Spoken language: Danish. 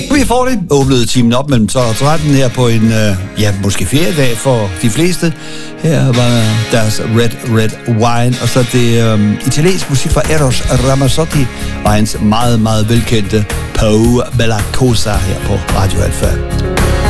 Vi får det. Åbnede timen op mellem 12 og 13 her på en, måske feriedag for de fleste. Her var deres Red Wine, og så det italiensk musik fra Eros Ramazzotti og hans meget, meget velkendte Pau Bella Cosa her på Radio Alfa.